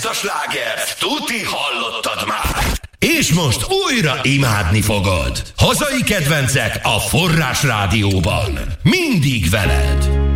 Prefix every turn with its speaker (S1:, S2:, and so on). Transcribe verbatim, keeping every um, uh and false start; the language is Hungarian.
S1: a slágert tuti hallottad már. És most újra imádni fogod. Hazai kedvencek a Forrás Rádióban. Mindig veled.